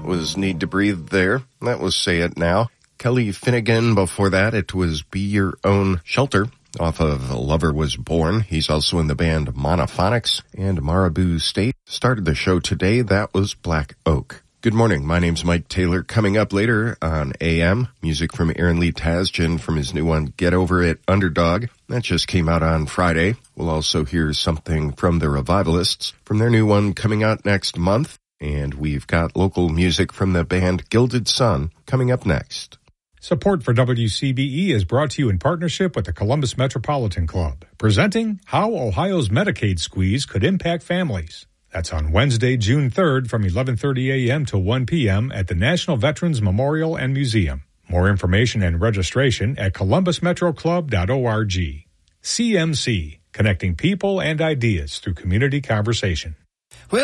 was Need to Breathe there. That was Say It Now. Kelly Finnegan before that, it was Be Your Own Shelter off of A Lover Was Born. He's also in the band Monophonics. And Marabou State started the show today. That was Black Oak. Good morning. My name's Mike Taylor. Coming up later on AM, music from Aaron Lee Tasjan from his new one, Get Over It, Underdog. That just came out on Friday. We'll also hear something from the Revivalists from their new one coming out next month. And we've got local music from the band Gilded Sun coming up next. Support for WCBE is brought to you in partnership with the Columbus Metropolitan Club, presenting How Ohio's Medicaid Squeeze Could Impact Families. That's on Wednesday, June 3rd from 11:30 a.m. to 1 p.m. at the National Veterans Memorial and Museum. More information and registration at columbusmetroclub.org. CMC, connecting people and ideas through community conversation.